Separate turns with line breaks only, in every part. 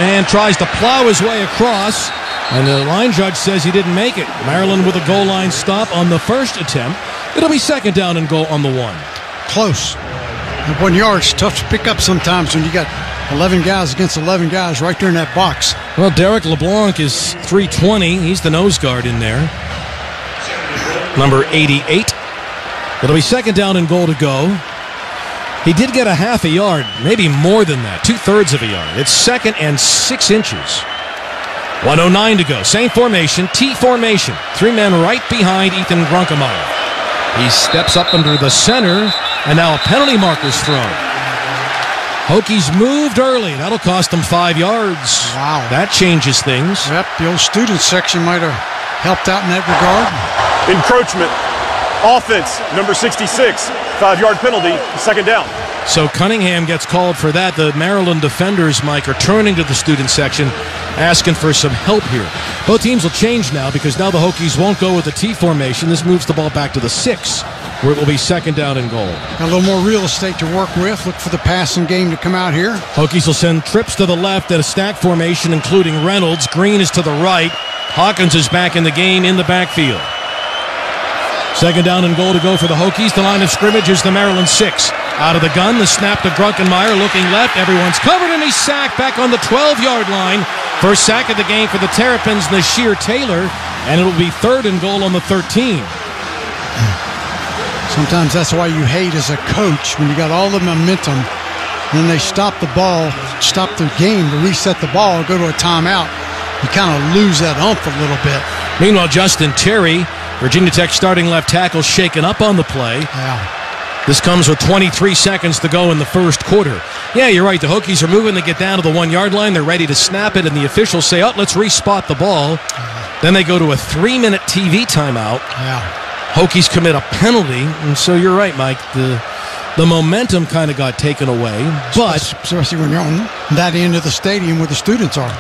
and tries to plow his way across. And the line judge says he didn't make it. Maryland with a goal line stop on the first attempt. It'll be second down and goal on the 1.
Close. 1 yard's tough to pick up sometimes when you got 11 guys against 11 guys right there in that box.
Well, Derek LeBlanc is 320. He's the nose guard in there. Number 88. It'll be second down and goal to go. He did get a half a yard, maybe more than that, 2/3 of a yard. It's 2nd and 6 inches. 1:09 to go. Same formation, T formation. 3 men right behind Ethan Grunkemeyer. He steps up under the center, and now a penalty marker's thrown. Hokies moved early. That'll cost them 5 yards.
Wow.
That changes things.
Yep, the old student section might have helped out in that regard.
Encroachment. Offense, number 66. 5-yard penalty, second down.
So Cunningham gets called for that. The Maryland defenders, Mike, are turning to the student section, asking for some help here. Both teams will change now because now the Hokies won't go with the T formation. This moves the ball back to the 6, where it will be second down and goal.
Got a little more real estate to work with. Look for the passing game to come out here.
Hokies will send trips to the left at a stack formation, including Reynolds. Green is to the right. Hawkins is back in the game in the backfield. Second down and goal to go for the Hokies. The line of scrimmage is the Maryland 6. Out of the gun, the snap to Grunkemeyer, looking left. Everyone's covered, and he's sacked back on the 12-yard line. First sack of the game for the Terrapins, Nasheer Taylor, and it'll be third and goal on the 13.
Sometimes that's why you hate as a coach when you got all the momentum. Then they stop the ball, stop the game to reset the ball, go to a timeout. You kind of lose that oomph a little bit.
Meanwhile, Justin Terry, Virginia Tech starting left tackle, shaken up on the play.
Yeah.
This comes with 23 seconds to go in the first quarter. Yeah, you're right. The Hokies are moving to get down to the 1-yard line. They're ready to snap it, and the officials say, oh, let's respot the ball. Then they go to a 3-minute TV timeout.
Yeah.
Hokies commit a penalty, and so you're right, Mike. The momentum kind of got taken away, but
especially when you're on that end of the stadium where the students are.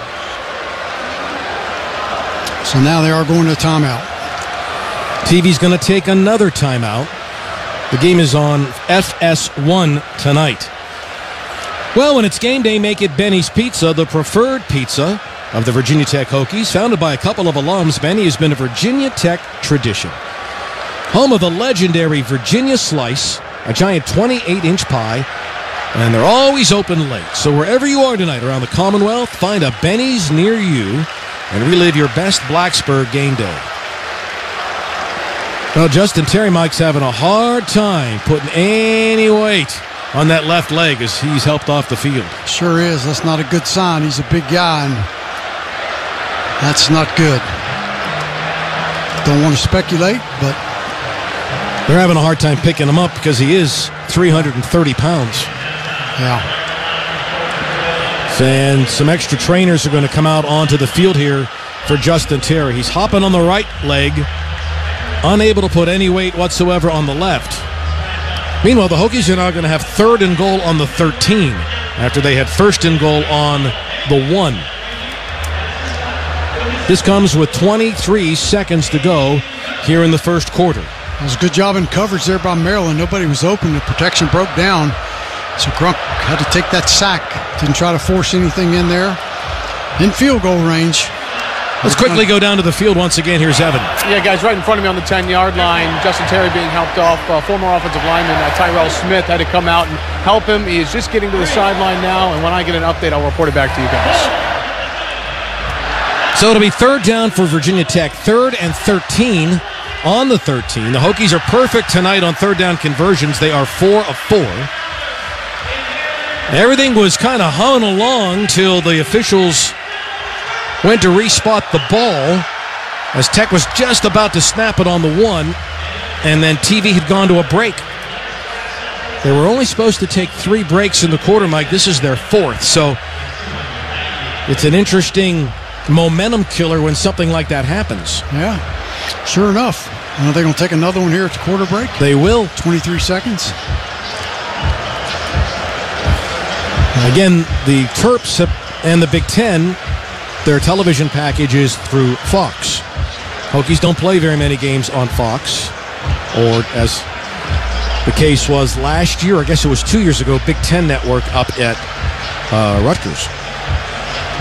So now they are going to a timeout.
TV's going to take another timeout. The game is on FS1 tonight. Well, when it's game day, make it Benny's Pizza, the preferred pizza of the Virginia Tech Hokies. Founded by a couple of alums, Benny has been a Virginia Tech tradition. Home of the legendary Virginia Slice, a giant 28-inch pie, and they're always open late. So wherever you are tonight around the Commonwealth, find a Benny's near you and relive your best Blacksburg game day. Well, Justin Terry, Mike's having a hard time putting any weight on that left leg as he's helped off the field.
Sure is. That's not a good sign. He's a big guy, and that's not good. Don't want to speculate, but
they're having a hard time picking him up because he is 330 pounds.
Yeah.
And some extra trainers are going to come out onto the field here for Justin Terry. He's hopping on the right leg, unable to put any weight whatsoever on the left. Meanwhile, the Hokies are now going to have third and goal on the 13 after they had first and goal on the 1. This comes with 23 seconds to go here in the first quarter.
It was a good job in coverage there by Maryland. Nobody was open. The protection broke down. So Grunk had to take that sack. Didn't try to force anything in there. In field goal range.
Let's quickly go down to the field once again. Here's Evan.
Yeah, guys, right in front of me on the 10-yard line. Justin Terry being helped off. Former offensive lineman Tyrell Smith had to come out and help him. He is just getting to the sideline now, and when I get an update, I'll report it back to you guys.
So it'll be third down for Virginia Tech. 3rd and 13 on the 13. The Hokies are perfect tonight on third down conversions. They are 4 of 4. Everything was kind of humming along till the officials went to respot the ball as Tech was just about to snap it on the 1, and then TV had gone to a break. They were only supposed to take 3 breaks in the quarter, Mike. This is their 4th, so it's an interesting momentum killer when something like that happens.
Yeah, sure enough. Are they going to take another one here at the quarter break?
They will.
23 seconds.
Again, the Terps and the Big Ten, their television package is through Fox. Hokies don't play very many games on Fox, or as the case was last year, I guess it was 2 years ago, Big Ten Network up at Rutgers.